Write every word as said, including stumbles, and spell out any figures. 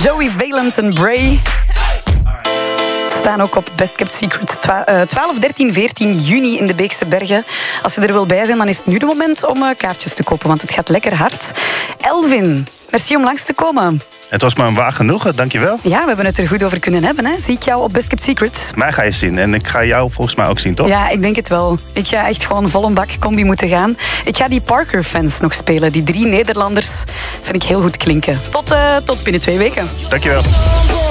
Joey Valence en Bray staan ook op Best Kept Secret twaalf, dertien, veertien juni in de Beekse Bergen. Als je er wil bij zijn, dan is het nu de moment om kaartjes te kopen, want het gaat lekker hard. Elvin, merci om langs te komen. Het was maar een waar genoegen, dankjewel. Ja, we hebben het er goed over kunnen hebben. Hè? Zie ik jou op Best Kept Secret? Mij ga je zien en ik ga jou volgens mij ook zien, toch? Ja, ik denk het wel. Ik ga echt gewoon vol een bak combi moeten gaan. Ik ga die Parker-fans nog spelen. Die drie Nederlanders vind ik heel goed klinken. Tot, uh, tot binnen twee weken. Dankjewel.